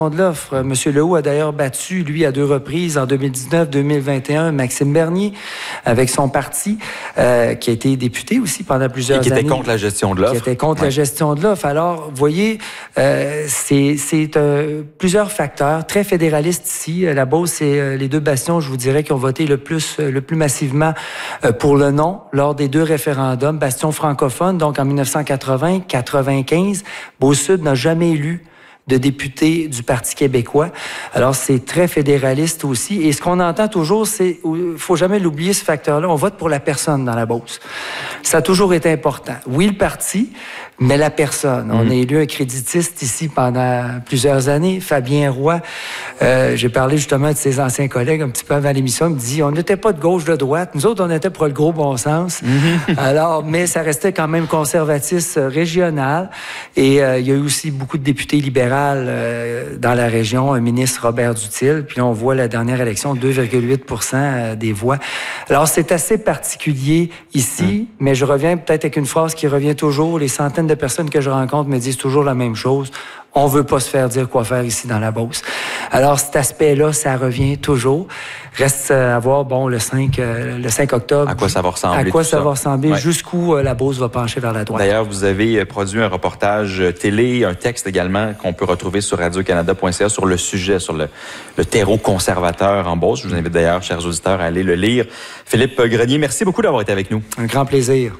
de l'offre. M. Lehoux a d'ailleurs battu, lui, à 2 reprises, en 2019-2021, Maxime Bernier, avec son parti, qui a été député aussi pendant plusieurs années. Et qui était contre la gestion de l'offre. Qui était contre la gestion de l'offre. Alors, vous voyez, c'est plusieurs facteurs, très fédéralistes ici. La Beauce, c'est les 2 bastions, je vous dirais, qui ont voté le plus massivement pour le non lors des 2 référendums. Bastion francophone, donc en 1980-95, Beauce-Sud n'a jamais élu de députés du Parti québécois. Alors, c'est très fédéraliste aussi. Et ce qu'on entend toujours, c'est, il faut jamais l'oublier, ce facteur-là, on vote pour la personne dans la Beauce. Ça a toujours été important. Oui, le parti, mais la personne. On a élu un créditiste ici pendant plusieurs années, Fabien Roy. J'ai parlé justement de ses anciens collègues un petit peu avant l'émission. Il me dit, on n'était pas de gauche, de droite. Nous autres, on était pour le gros bon sens. Alors, mais ça restait quand même conservatiste régional. Et il y a eu aussi beaucoup de députés libéraux dans la région, un ministre Robert Dutil. Puis là, on voit la dernière élection, 2,8% des voix. Alors, c'est assez particulier ici, mais je reviens peut-être avec une phrase qui revient toujours. Les centaines de personnes que je rencontre me disent toujours la même chose. On veut pas se faire dire quoi faire ici dans la Beauce. Alors, cet aspect-là, ça revient toujours. Reste à voir, bon, le 5 octobre. À quoi ça va ressembler? À quoi ça va ressembler, jusqu'où la Beauce va pencher vers la droite. D'ailleurs, vous avez produit un reportage télé, un texte également qu'on peut retrouver sur radiocanada.ca sur le sujet, sur le terreau conservateur en Beauce. Je vous invite d'ailleurs, chers auditeurs, à aller le lire. Philippe Grenier, merci beaucoup d'avoir été avec nous. Un grand plaisir.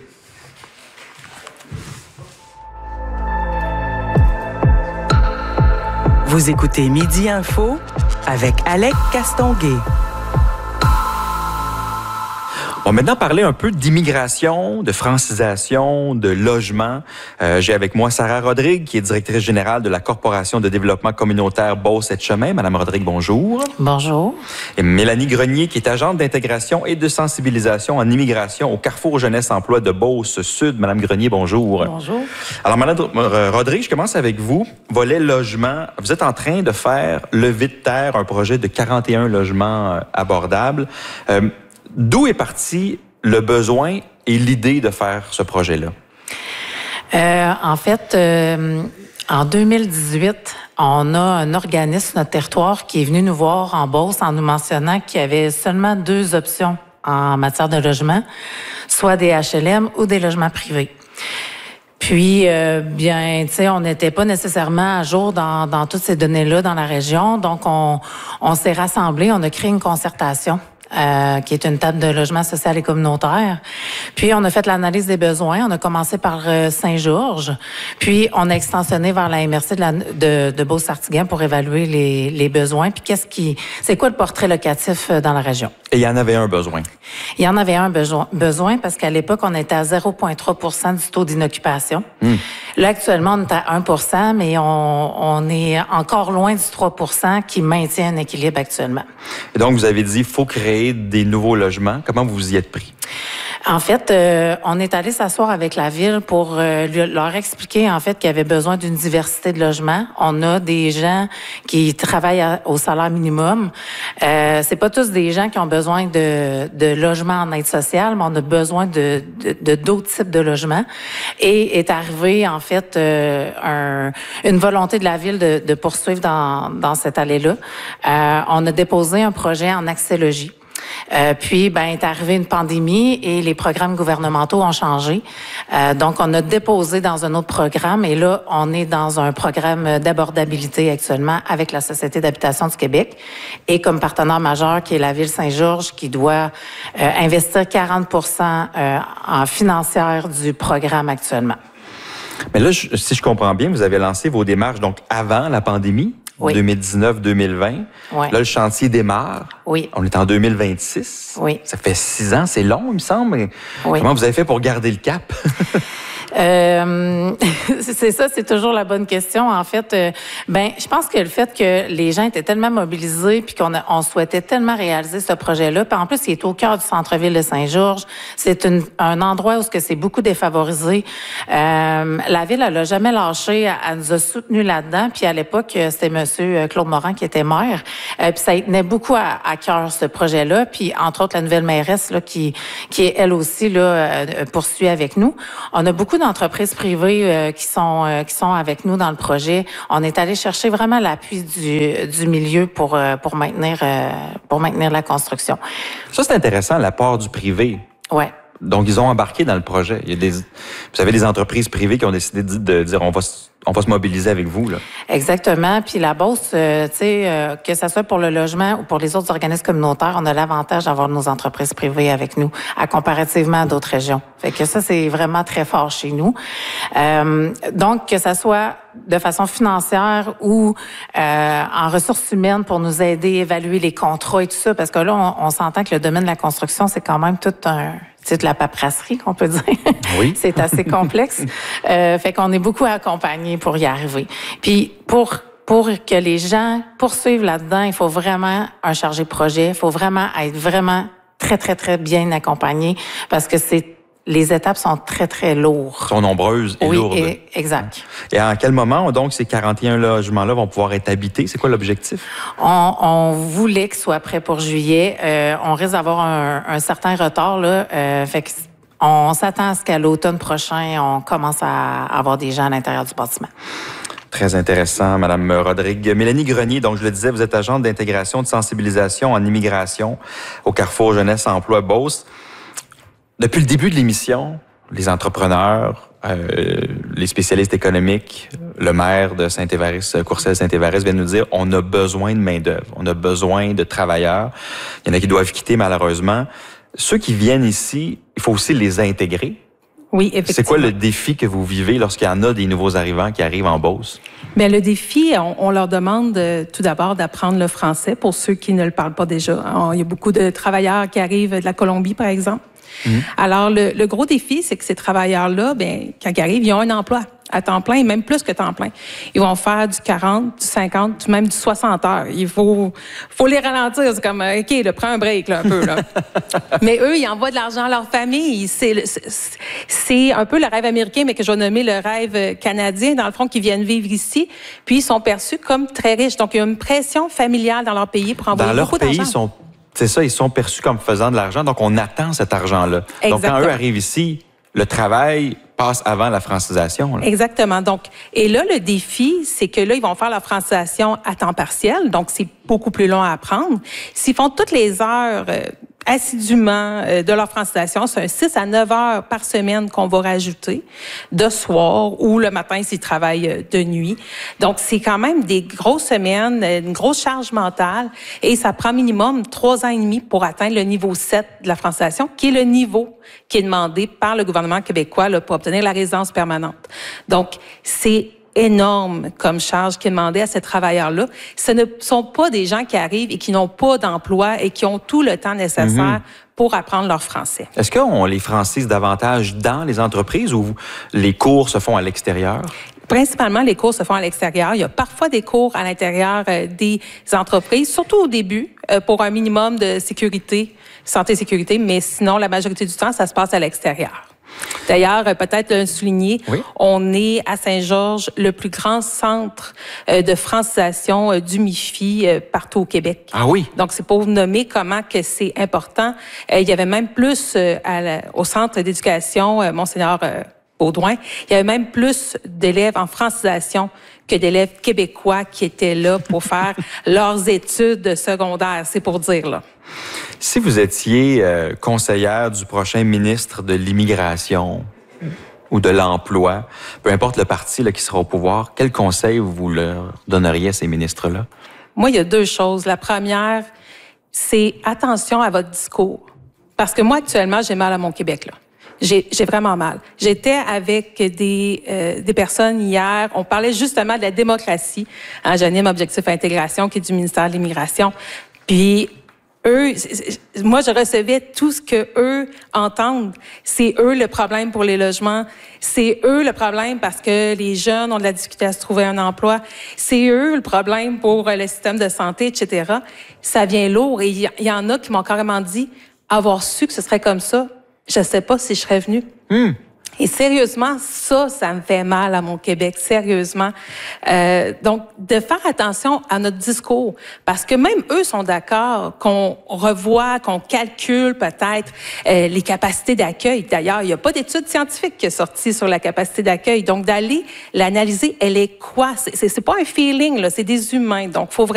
Vous écoutez Midi Info avec Alec Castonguay. On va maintenant parler un peu d'immigration, de francisation, de logement. J'ai avec moi Sarah Rodrigue, qui est directrice générale de la Corporation de développement communautaire Beauce-Etchemin. Madame Rodrigue, bonjour. Bonjour. Et Mélanie Grenier, qui est agente d'intégration et de sensibilisation en immigration au Carrefour Jeunesse Emploi de Beauce-Sud. Madame Grenier, bonjour. Bonjour. Alors, Madame Rodrigue, je commence avec vous. Volet logement. Vous êtes en train de faire lever de terre un projet de 41 logements abordables. D'où est parti le besoin et l'idée de faire ce projet-là? En fait, en 2018, on a un organisme sur notre territoire qui est venu nous voir en Beauce en nous mentionnant qu'il y avait seulement 2 options en matière de logement, soit des HLM ou des logements privés. Puis, bien, tu sais, on n'était pas nécessairement à jour dans toutes ces données-là dans la région, donc on s'est rassemblés, on a créé une concertation. Qui est une table de logement social et communautaire. Puis, on a fait l'analyse des besoins. On a commencé par Saint-Georges. Puis, on a extensionné vers la MRC de Beauce-Sartiguan pour évaluer les besoins. Puis, c'est quoi le portrait locatif dans la région? Et il y en avait un besoin. Il y en avait un besoin parce qu'à l'époque, on était à 0,3% du taux d'inoccupation. Là, actuellement, on est à 1%, mais on est encore loin du 3% qui maintient un équilibre actuellement. Et donc, vous avez dit, il faut créer des nouveaux logements. Comment vous vous y êtes pris? En fait, on est allé s'asseoir avec la ville pour leur expliquer en fait qu'il y avait besoin d'une diversité de logements. On a des gens qui travaillent au salaire minimum. C'est pas tous des gens qui ont besoin de logements en aide sociale, mais on a besoin de d'autres types de logements. Et est arrivé en fait une volonté de la ville de poursuivre dans cette allée-là. On a déposé un projet en accès-logis. Puis, est arrivée une pandémie et les programmes gouvernementaux ont changé. Donc, on a déposé dans un autre programme et là, on est dans un programme d'abordabilité actuellement avec la Société d'habitation du Québec et comme partenaire majeur qui est la Ville Saint-Georges qui doit investir 40% en financière du programme actuellement. Mais là, si je comprends bien, vous avez lancé vos démarches donc avant la pandémie. Oui. 2019-2020. Oui. Là, le chantier démarre. Oui. On est en 2026. Oui. Ça fait 6 ans, c'est long, il me semble. Oui. Comment vous avez fait pour garder le cap? C'est ça, c'est toujours la bonne question. En fait, je pense que le fait que les gens étaient tellement mobilisés puis qu'on souhaitait tellement réaliser ce projet-là, puis en plus, il est au cœur du centre-ville de Saint-Georges. C'est un endroit où c'est beaucoup défavorisé. La ville, elle a jamais lâché. Elle nous a soutenus là-dedans. Puis à l'époque, c'était Monsieur Claude Morin qui était maire. Puis ça y tenait beaucoup à cœur ce projet-là. Puis entre autres, la nouvelle mairesse là, qui est elle aussi là poursuit avec nous. On a beaucoup d'entreprises privées qui sont avec nous dans le projet. On est allé chercher vraiment l'appui du milieu pour maintenir la construction. Ça, c'est intéressant, l'apport du privé. Ouais. Donc, ils ont embarqué dans le projet. Vous avez des entreprises privées qui ont décidé de dire on va se mobiliser avec vous, là. Exactement. Puis la Beauce, que ça soit pour le logement ou pour les autres organismes communautaires, on a l'avantage d'avoir nos entreprises privées avec nous, comparativement à d'autres régions. Fait que ça, c'est vraiment très fort chez nous. Donc, que ça soit de façon financière ou en ressources humaines pour nous aider à évaluer les contrats et tout ça, parce que là, on s'entend que le domaine de la construction, c'est quand même tout c'est de la paperasserie, qu'on peut dire. Oui. C'est assez complexe. Fait qu'on est beaucoup accompagnés pour y arriver. Puis, pour que les gens poursuivent là-dedans, il faut vraiment un chargé de projet. Il faut vraiment être vraiment très, très, très bien accompagné parce que les étapes sont très, très lourdes. Sont nombreuses et lourdes. Oui, exact. Et à quel moment, donc, ces 41 logements-là vont pouvoir être habités? C'est quoi l'objectif? On voulait qu'ils soient prêts pour juillet. On risque d'avoir un certain retard, là. Fait qu'on s'attend à ce qu'à l'automne prochain, on commence à avoir des gens à l'intérieur du bâtiment. Très intéressant, Madame Rodrigue. Mélanie Grenier, donc je le disais, vous êtes agente d'intégration, de sensibilisation en immigration au Carrefour Jeunesse Emploi Beauce. Depuis le début de l'émission, les entrepreneurs, les spécialistes économiques, le maire de Saint-Évariste, Courcelles-Saint-Évariste vient nous dire on a besoin de main-d'œuvre, on a besoin de travailleurs. Il y en a qui doivent quitter malheureusement. Ceux qui viennent ici, il faut aussi les intégrer. Oui, effectivement. C'est quoi le défi que vous vivez lorsqu'il y en a des nouveaux arrivants qui arrivent en Beauce? Bien, le défi, on leur demande tout d'abord d'apprendre le français pour ceux qui ne le parlent pas déjà. Il y a beaucoup de travailleurs qui arrivent de la Colombie, par exemple. Alors, le gros défi, c'est que ces travailleurs-là, ben, quand ils arrivent, ils ont un emploi à temps plein, et même plus que temps plein. Ils vont faire du 40, du 50, même du 60 heures. Il faut les ralentir. C'est comme, OK, prends un break, là, un peu, là. Mais eux, ils envoient de l'argent à leur famille. C'est un peu le rêve américain, mais que je vais nommer le rêve canadien, dans le fond, qui viennent vivre ici. Puis, ils sont perçus comme très riches. Donc, il y a une pression familiale dans leur pays pour envoyer beaucoup d'argent. Dans leur pays, c'est ça, ils sont perçus comme faisant de l'argent, donc on attend cet argent-là. Exactement. Donc, quand eux arrivent ici, le travail passe avant la francisation. Là. Exactement. Donc, et là, le défi, c'est que là, ils vont faire la francisation à temps partiel, donc c'est beaucoup plus long à apprendre. S'ils font toutes les heures assidûment de leur francisation, c'est un 6 à 9 heures par semaine qu'on va rajouter de soir ou le matin s'ils travaillent de nuit. Donc, c'est quand même des grosses semaines, une grosse charge mentale et ça prend minimum 3 ans et demi pour atteindre le niveau 7 de la francisation, qui est le niveau qui est demandé par le gouvernement québécois là, pour obtenir la résidence permanente. Donc, c'est énorme comme charge qui est demandée à ces travailleurs-là. Ce ne sont pas des gens qui arrivent et qui n'ont pas d'emploi et qui ont tout le temps nécessaire pour apprendre leur français. Est-ce qu'on les francise davantage dans les entreprises ou les cours se font à l'extérieur? Principalement, les cours se font à l'extérieur. Il y a parfois des cours à l'intérieur des entreprises, surtout au début, pour un minimum de sécurité, santé et sécurité, mais sinon, la majorité du temps, ça se passe à l'extérieur. D'ailleurs, peut-être le souligner, oui. On est à Saint-Georges, le plus grand centre de francisation du MIFI partout au Québec. Ah oui? Donc, c'est pour vous nommer comment que c'est important. Il y avait même plus au centre d'éducation Monseigneur Baudouin, il y avait même plus d'élèves en francisation que d'élèves québécois qui étaient là pour faire leurs études secondaires, c'est pour dire, là. Si vous étiez conseillère du prochain ministre de l'Immigration ou de l'Emploi, peu importe le parti là, qui sera au pouvoir, quel conseil vous leur donneriez à ces ministres-là? Moi, il y a 2 choses. La première, c'est attention à votre discours. Parce que moi, actuellement, j'ai mal à mon Québec, là. J'ai vraiment mal. J'étais avec des personnes hier. On parlait justement de la démocratie. Hein, j'anime Objectif Intégration, qui est du ministère de l'Immigration. Puis eux, moi, je recevais tout ce que eux entendent. C'est eux le problème pour les logements. C'est eux le problème parce que les jeunes ont de la difficulté à se trouver un emploi. C'est eux le problème pour le système de santé, etc. Ça vient lourd. Et il y en a qui m'ont carrément dit avoir su que ce serait comme ça. Je sais pas si je serais venue. Et sérieusement, ça me fait mal à mon Québec, sérieusement. Donc, de faire attention à notre discours, parce que même eux sont d'accord qu'on revoie, qu'on calcule peut-être les capacités d'accueil. D'ailleurs, il n'y a pas d'étude scientifique qui est sortie sur la capacité d'accueil. Donc, d'aller l'analyser, elle est quoi? C'est pas un feeling, là, c'est des humains. Donc, faut vraiment